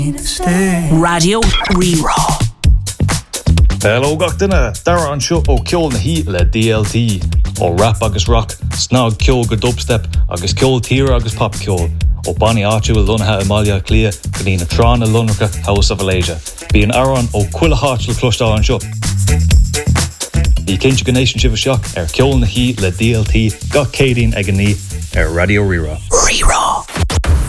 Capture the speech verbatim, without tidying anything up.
Radio Rerá. Hello gach duine, dara an seo ó ceol na hí le D L T, ó rap agus rock, snog ceol go dubstep, agus ceol tíre agus pop ceol, ó Bonnie áitiú a lunathe Amalia Clia, go dtí na trán a lunracha House of Alasia. Bí an aran ó cuile hátil clúistá an seo. Bhí cinnte go nation sibh seach ar ceol na hí le D L T, gach cédín ag an ní ar Radio Rerá. Rerá.